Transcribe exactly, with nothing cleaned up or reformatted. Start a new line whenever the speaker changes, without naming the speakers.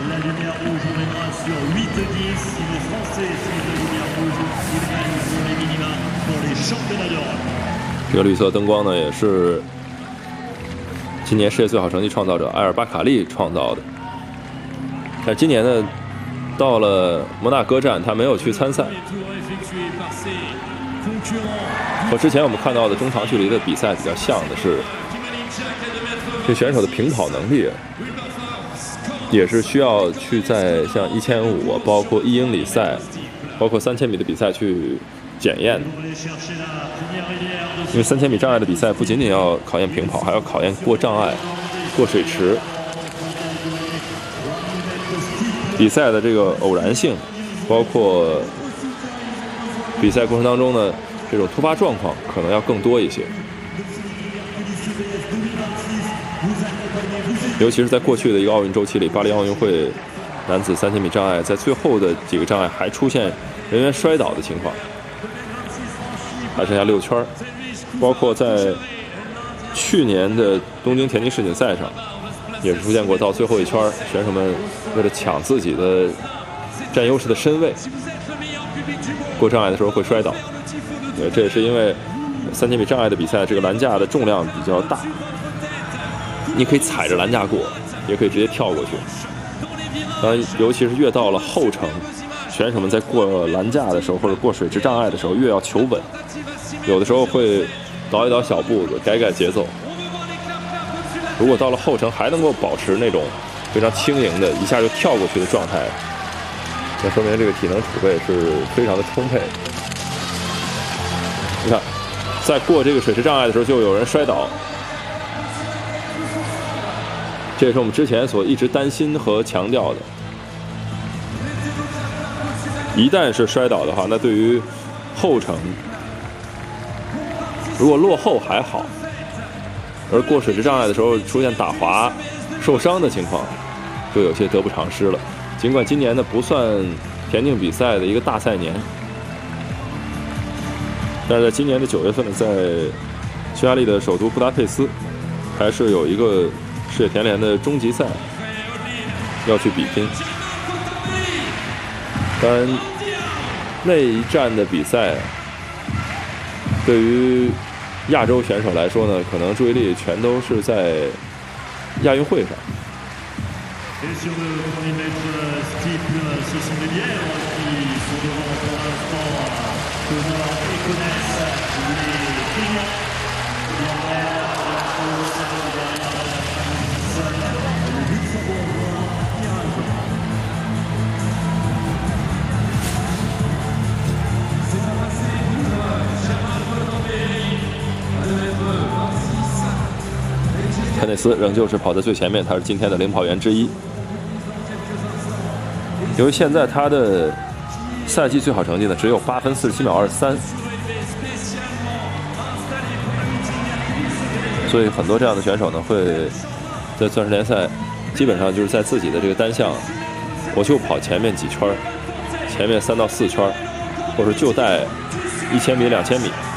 La lumière rouge reviendra sur huit dix. Si les Français suivent la lumière rouge, ils réaliseront les minima pour les championnats d'Europe.
这个绿色灯光呢，也是今年世界最好成绩创造者埃尔巴卡利创造的。但今年呢，到了摩纳哥站，他没有去参赛。和之前我们看到的中长距离的比赛比较像的是，这选手的平跑能力也是需要去在像一千五，包括一英里赛，包括三千米的比赛去检验的。因为三千米障碍的比赛不仅仅要考验平跑，还要考验过障碍、过水池。比赛的这个偶然性，包括比赛过程当中呢，这种突发状况可能要更多一些。尤其是在过去的一个奥运周期里，巴黎奥运会男子三千米障碍在最后的几个障碍还出现人员摔倒的情况，还剩下六圈，包括在去年的东京田径世锦赛上，也是出现过到最后一圈，选手们为了抢自己的占优势的身位，过障碍的时候会摔倒。对，这也是因为三千米障碍的比赛，这个栏架的重量比较大，你可以踩着栏架过，也可以直接跳过去。当然，尤其是越到了后程，选手们在过栏架的时候或者过水池障碍的时候，越要求稳，有的时候会倒一倒小步子，改改节奏。如果到了后程还能够保持那种非常轻盈的一下就跳过去的状态，那说明这个体能储备是非常的充沛。你看，在过这个水池障碍的时候，就有人摔倒，这也是我们之前所一直担心和强调的。一旦是摔倒的话，那对于后程，如果落后还好，而过水池障碍的时候出现打滑、受伤的情况，就有些得不偿失了。尽管今年呢不算田径比赛的一个大赛年，但是在今年的九月份呢，在匈牙利的首都布达佩斯，还是有一个世界田联的终极赛要去比拼。当然，那一站的比赛对于亚洲选手来说呢，可能注意力全都是在亚运会上。佩内斯仍旧是跑在最前面，他是今天的领跑员之一。由于现在他的赛季最好成绩呢只有八分四十七秒二三，所以很多这样的选手呢会在钻石联赛基本上就是在自己的这个单项，我就跑前面几圈，前面三到四圈，或者就带一千米、两千米。